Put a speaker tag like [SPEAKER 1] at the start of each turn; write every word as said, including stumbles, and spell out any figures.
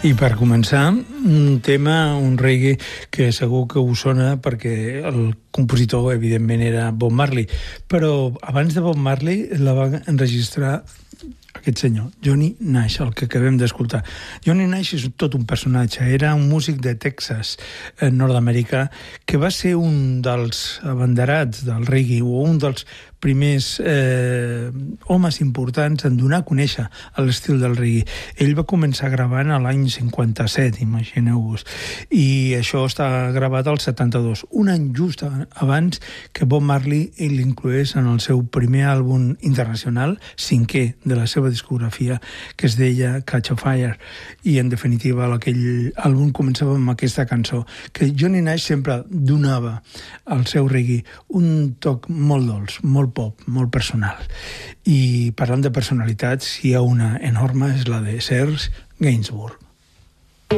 [SPEAKER 1] I per començar, un tema, un reggae que segur que us sona perquè el compositor, evidentment, era Bob Marley. Però abans de Bob Marley la va enregistrar aquest senyor, Johnny Nash, el que acabem d'escoltar. Johnny Nash és tot un personatge. Era un músic de Texas, eh, nord-americà, que va ser un dels abanderats del reggae, o un dels primers eh, homes importants en donar a conèixer l'estil del reggae. Ell va començar gravant a l'any cinquanta-set, imagineu-vos, i això està gravat al setanta-dos, un any just abans que Bob Marley l'incloés en el seu primer àlbum internacional, cinquè de la seva discografia, que es deia Catch a Fire, i en definitiva aquell àlbum començava amb aquesta cançó, que Johnny Nash sempre donava al seu reggae un toc molt dolç, molt pop, molt personal. I parlant de personalitats, hi ha una enorme, és la de Serge Gainsbourg.